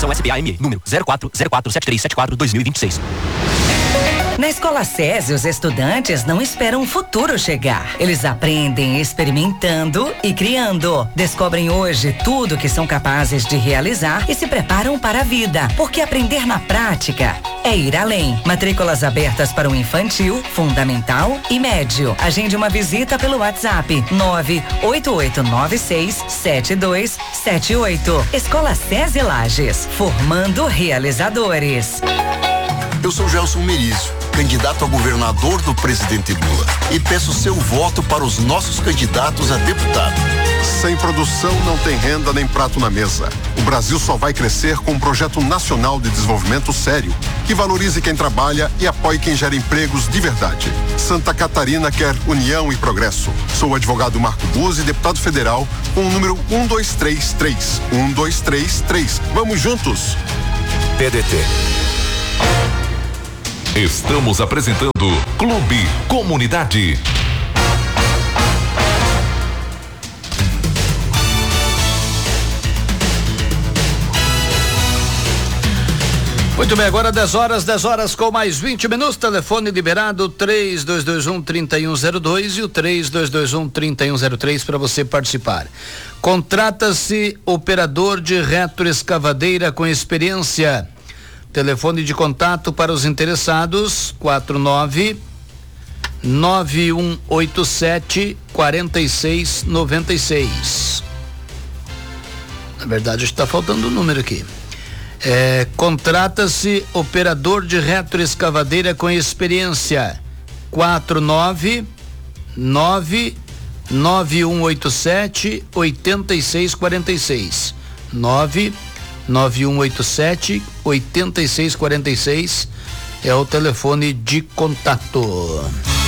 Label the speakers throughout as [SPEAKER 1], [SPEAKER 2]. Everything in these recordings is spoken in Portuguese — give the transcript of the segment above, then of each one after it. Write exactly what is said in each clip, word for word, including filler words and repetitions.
[SPEAKER 1] Fundação S B A M E, número zero quatro zero quatro sete três sete quatro dois mil e vinte e seis.
[SPEAKER 2] Na Escola SESI, os estudantes não esperam o futuro chegar. Eles aprendem experimentando e criando. Descobrem hoje tudo que são capazes de realizar e se preparam para a vida. Porque aprender na prática é ir além. Matrículas abertas para o infantil, fundamental e médio. Agende uma visita pelo WhatsApp nove oito oito nove seis sete dois sete oito. Escola SESI Lages, formando realizadores.
[SPEAKER 3] Eu sou Gelson Merizio, candidato a governador do presidente Lula, e peço seu voto para os nossos candidatos a deputado.
[SPEAKER 4] Sem produção não tem renda nem prato na mesa. O Brasil só vai crescer com um projeto nacional de desenvolvimento sério, que valorize quem trabalha e apoie quem gera empregos de verdade. Santa Catarina quer união e progresso. Sou o advogado Marco Buzzi, deputado federal, com o número um dois três três. um dois três três. Vamos juntos!
[SPEAKER 5] P D T. Estamos apresentando Clube Comunidade.
[SPEAKER 6] Muito bem, agora dez horas, dez horas com mais vinte minutos, telefone liberado três dois dois um, três um zero dois e o três dois dois um, três um zero três para você participar. Contrata-se operador de retroescavadeira com experiência. Telefone de contato para os interessados, quatro nove nove um oito sete quatro seis nove seis. Na verdade, está faltando o um número aqui. É, contrata-se operador de retroescavadeira com experiência, quatro nove nove nove um oito sete oito seis quatro seis. nove nove um oito sete oito seis quatro seis é o telefone de contato.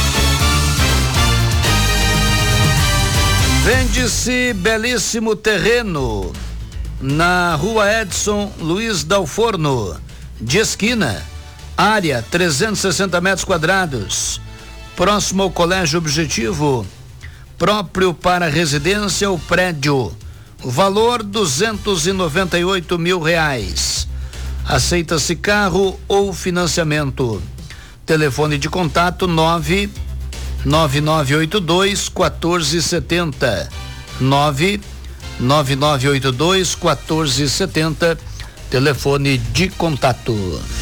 [SPEAKER 6] Vende-se belíssimo terreno na Rua Edson Luiz Dalforno, de esquina, área trezentos e sessenta metros quadrados, próximo ao Colégio Objetivo, próprio para residência ou prédio. Valor duzentos e noventa e oito mil reais. Aceita-se carro ou financiamento. Telefone de contato nove nove nove oito dois quatro sete zero. nove nove nove oito dois quatro sete zero. Telefone de contato.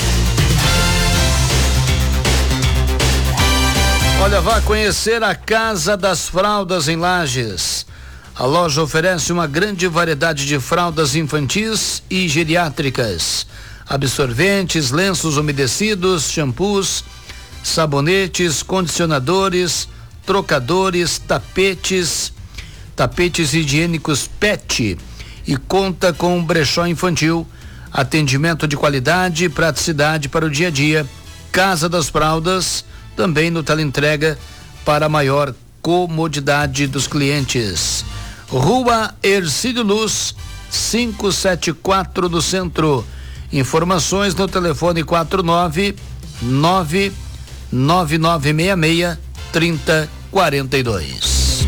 [SPEAKER 6] Olha, vá conhecer a Casa das Fraldas em Lages. A loja oferece uma grande variedade de fraldas infantis e geriátricas, absorventes, lenços umedecidos, shampoos, sabonetes, condicionadores, trocadores, tapetes, tapetes higiênicos pet, e conta com um brechó infantil, atendimento de qualidade e praticidade para o dia a dia. Casa das Fraldas, também no teleentrega para maior comodidade dos clientes. Rua Ercílio Luz, quinhentos e setenta e quatro do Centro. Informações no telefone quatro nove nove nove nove seis seis três zero quatro dois.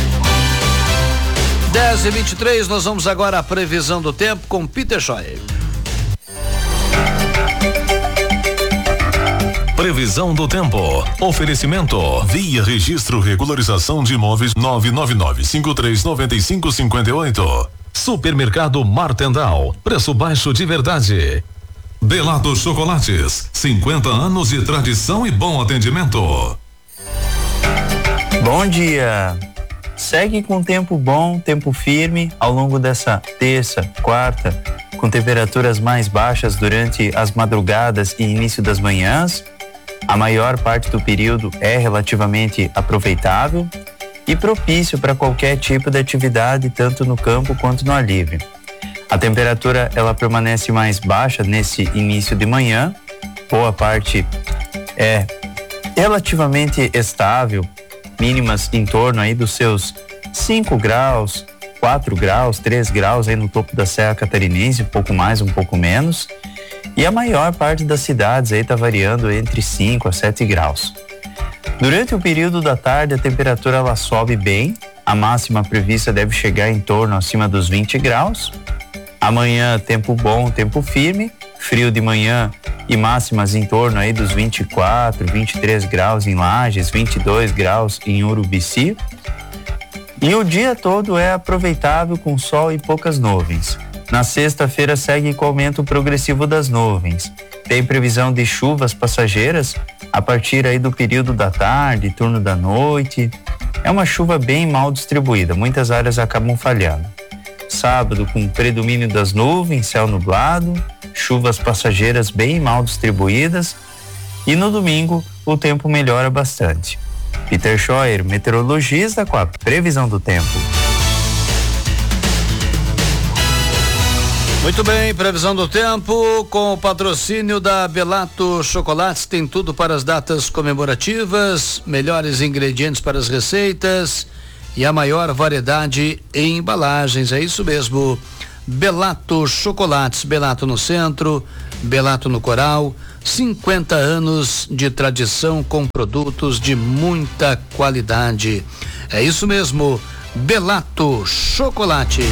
[SPEAKER 6] dez e vinte e três, nós vamos agora à previsão do tempo com Peter Scheuer.
[SPEAKER 5] Previsão do tempo. Oferecimento. Via Registro Regularização de Imóveis nove nove nove cinco três nove cinco cinco oito. Supermercado Martendal. Preço baixo de verdade. Belado Chocolates. cinquenta anos de tradição e bom atendimento.
[SPEAKER 7] Bom dia. Segue com tempo bom, tempo firme ao longo dessa terça, quarta, com temperaturas mais baixas durante as madrugadas e início das manhãs. A maior parte do período é relativamente aproveitável e propício para qualquer tipo de atividade, tanto no campo quanto no ar livre. A temperatura ela permanece mais baixa nesse início de manhã, boa parte é relativamente estável, mínimas em torno aí dos seus cinco graus, quatro graus, três graus aí no topo da Serra Catarinense, um pouco mais, um pouco menos. E a maior parte das cidades aí está variando entre cinco a sete graus. Durante o período da tarde, a temperatura ela sobe bem, a máxima prevista deve chegar em torno acima dos vinte graus. Amanhã, tempo bom, tempo firme, frio de manhã e máximas em torno aí dos vinte e quatro, vinte e três graus em Lages, vinte e dois graus em Urubici. E o dia todo é aproveitável com sol e poucas nuvens. Na sexta-feira segue com o aumento progressivo das nuvens. Tem previsão de chuvas passageiras a partir aí do período da tarde, turno da noite. É uma chuva bem mal distribuída, muitas áreas acabam falhando. Sábado com predomínio das nuvens, céu nublado, chuvas passageiras bem mal distribuídas. E no domingo o tempo melhora bastante. Peter Scheuer, meteorologista, com a previsão do tempo.
[SPEAKER 6] Muito bem, previsão do tempo com o patrocínio da Belato Chocolates, tem tudo para as datas comemorativas, melhores ingredientes para as receitas e a maior variedade em embalagens, é isso mesmo. Belato Chocolates, Belato no centro, Belato no Coral, cinquenta anos de tradição com produtos de muita qualidade. É isso mesmo, Belato Chocolates.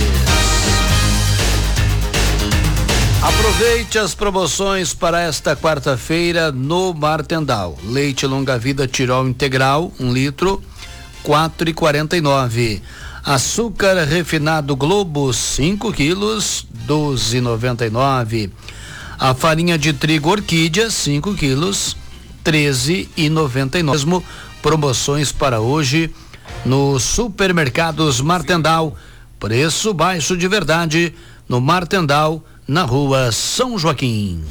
[SPEAKER 6] Aproveite as promoções para esta quarta-feira no Martendal. Leite longa-vida Tirol integral, um litro, quatro e quarenta e nove. Açúcar refinado Globo, cinco quilos, doze e noventa e nove. A farinha de trigo Orquídea, cinco quilos, treze e noventa e nove. Mesmo promoções para hoje no Supermercados Martendal. Preço baixo de verdade no Martendal, na rua São Joaquim.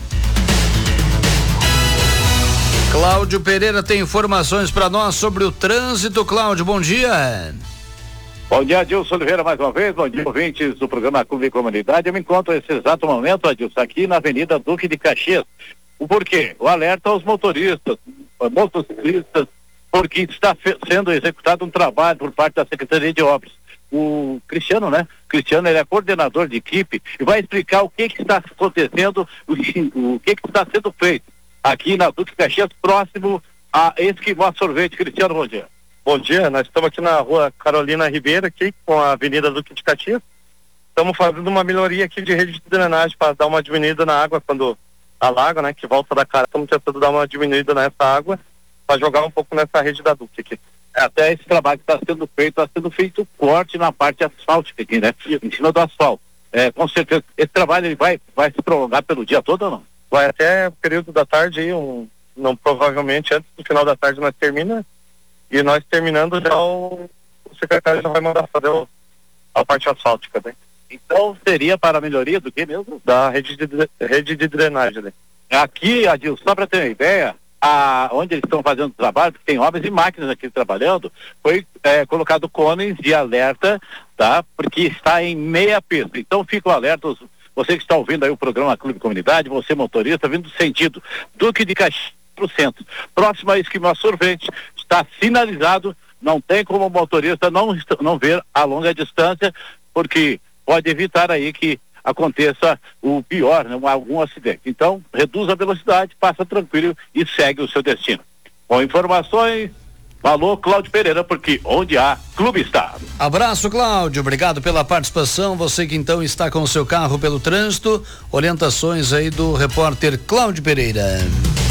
[SPEAKER 6] Cláudio Pereira tem informações para nós sobre o trânsito. Cláudio, bom dia.
[SPEAKER 8] Bom dia, Adilson Oliveira, mais uma vez. Bom dia, ouvintes do programa Clube e Comunidade. Eu me encontro nesse exato momento, Adilson, aqui na Avenida Duque de Caxias. O porquê? O alerta aos motoristas, motociclistas, porque está fe- sendo executado um trabalho por parte da Secretaria de Obras. O Cristiano, né? Cristiano, ele é coordenador de equipe e vai explicar o que que está acontecendo, o, o que que está sendo feito aqui na Duque Caxias, próximo a Esquimó Sorvete. Cristiano, bom dia.
[SPEAKER 9] Bom dia, nós estamos aqui na rua Carolina Ribeiro, aqui com a Avenida Duque de Caxias. Estamos fazendo uma melhoria aqui de rede de drenagem para dar uma diminuída na água quando alaga, né? Que volta da cara. Estamos tentando dar uma diminuída nessa água para jogar um pouco nessa rede da Duque aqui.
[SPEAKER 8] Até esse trabalho que está sendo feito, está sendo feito corte na parte asfáltica aqui, né? Em cima do asfalto. É, com certeza, esse trabalho ele vai, vai se prolongar pelo dia todo ou não?
[SPEAKER 9] Vai até o período da tarde aí, um, não, provavelmente antes do final da tarde nós termina, e nós terminando já o, o secretário já vai mandar fazer o, a parte asfáltica, né?
[SPEAKER 8] Então seria para a melhoria do que mesmo?
[SPEAKER 9] Da rede de, rede de drenagem, né?
[SPEAKER 8] Aqui, Adilson, só para ter uma ideia, A, onde eles estão fazendo o trabalho, porque tem obras e máquinas aqui trabalhando, foi é, colocado cones de alerta, tá? Porque está em meia pista. Então fica o alerta, os, você que está ouvindo aí o programa Clube Comunidade, você motorista, vindo do sentido Duque de Caxias pro centro, próximo a Esquimó Sorvete, está sinalizado, não tem como o motorista não, não ver a longa distância, porque pode evitar aí que aconteça o pior, né, algum acidente. Então, reduz a velocidade, passa tranquilo e segue o seu destino. Com informações, falou Cláudio Pereira, porque onde há, clube está.
[SPEAKER 6] Abraço, Cláudio, obrigado pela participação. Você que então está com o seu carro pelo trânsito, orientações aí do repórter Cláudio Pereira.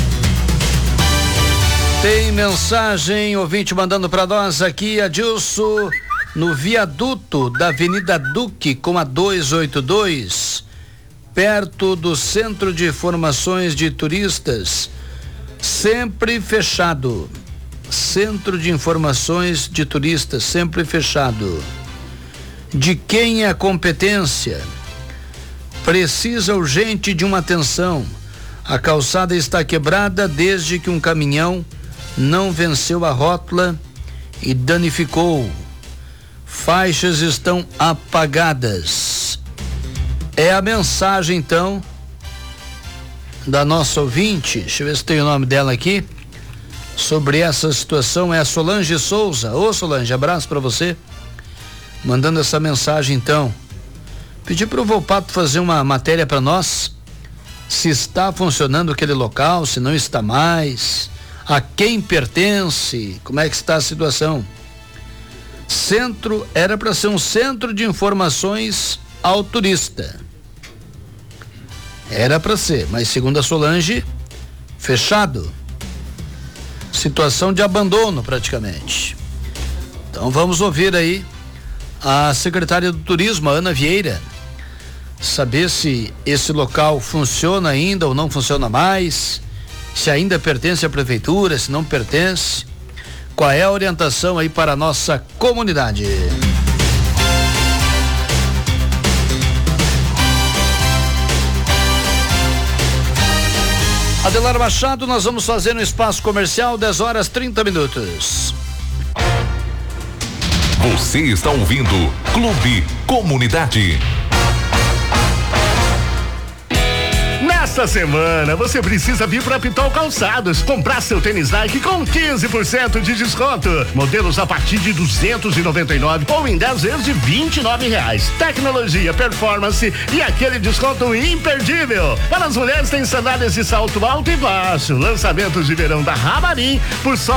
[SPEAKER 6] Tem mensagem, ouvinte mandando para nós aqui, Adilson. No viaduto da Avenida Duque com a duzentos e oitenta e dois, perto do Centro de Informações de Turistas, sempre fechado. Centro de Informações de Turistas, sempre fechado. De quem é a competência? Precisa urgente de uma atenção. A calçada está quebrada desde que um caminhão não venceu a rótula e danificou. Faixas estão apagadas. É a mensagem então da nossa ouvinte, deixa eu ver se tem o nome dela aqui, sobre essa situação. É a Solange Souza. Ô Solange, abraço para você, mandando essa mensagem então. Pedi para o Volpato fazer uma matéria para nós, se está funcionando aquele local, se não está mais, a quem pertence, como é que está a situação. Centro, era para ser um centro de informações ao turista. Era para ser, mas segundo a Solange, fechado. Situação de abandono praticamente. Então vamos ouvir aí a secretária do Turismo, a Ana Vieira, saber se esse local funciona ainda ou não funciona mais, se ainda pertence à prefeitura, se não pertence. Qual é a orientação aí para a nossa comunidade? Adelar Machado, nós vamos fazer no espaço comercial, dez horas trinta minutos.
[SPEAKER 5] Você está ouvindo Clube Comunidade.
[SPEAKER 10] Nesta semana, você precisa vir para Pitol Calçados, comprar seu tênis Nike com quinze por cento de desconto. Modelos a partir de duzentos e noventa e nove ou em dez vezes de vinte e nove reais. Tecnologia, performance e aquele desconto imperdível. Para as mulheres tem sandálias de salto alto e baixo. Lançamentos de verão da Ramarim por só